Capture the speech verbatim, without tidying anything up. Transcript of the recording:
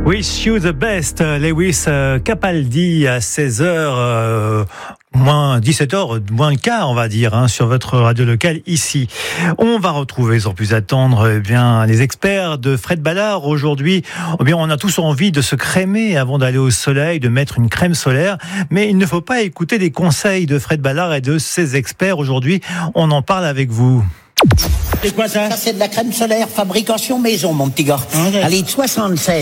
Wish you the best, Lewis Capaldi à seize heures, euh, moins dix-sept heures, moins le quart, on va dire, hein, sur votre radio locale ici. On va retrouver sans plus attendre, eh bien, les experts de Fred Ballard. Aujourd'hui, eh bien, on a tous envie de se crémer avant d'aller au soleil, de mettre une crème solaire, mais il ne faut pas écouter des conseils de Fred Ballard et de ses experts. Aujourd'hui, on en parle avec vous. C'est quoi ça? Ça, c'est de la crème solaire fabrication maison, mon petit gars. Okay. À litre soixante-seize.